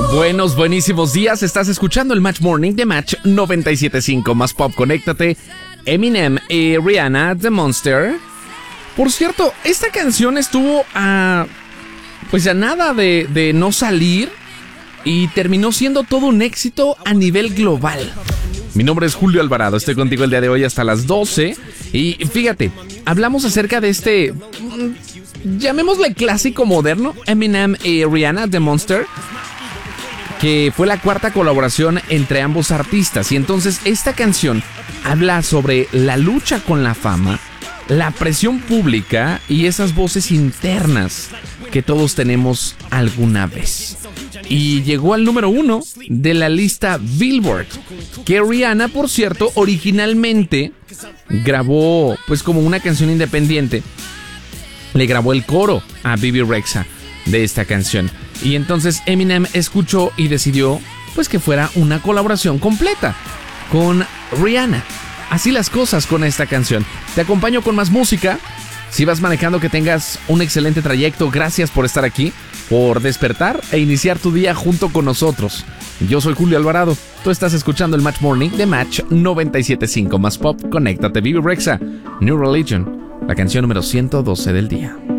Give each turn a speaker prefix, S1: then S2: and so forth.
S1: Buenísimos días. Estás escuchando el Match Morning de Match 97.5. Más pop, conéctate. Eminem y Rihanna, The Monster. Por cierto, esta canción estuvo a nada de no salir y terminó siendo todo un éxito a nivel global. Mi nombre es Julio Alvarado, estoy contigo el día de hoy hasta las 12. Y fíjate, hablamos acerca de este, llamémosle clásico moderno, Eminem y Rihanna, The Monster, que fue la cuarta colaboración entre ambos artistas. Y entonces esta canción habla sobre la lucha con la fama, la presión pública y esas voces internas que todos tenemos alguna vez. Y llegó al número 1 de la lista Billboard, que Rihanna, por cierto, originalmente grabó pues como una canción independiente. Le grabó el coro a Bebe Rexha de esta canción. Y entonces Eminem escuchó y decidió pues que fuera una colaboración completa con Rihanna. Así las cosas con esta canción. Te acompaño con más música. Si vas manejando, que tengas un excelente trayecto. Gracias por estar aquí, por despertar e iniciar tu día junto con nosotros. Yo soy Julio Alvarado. Tú estás escuchando el Match Morning de Match 97.5. Más pop, conéctate. Bebe Rexha, New Religion, la canción número 112 del día.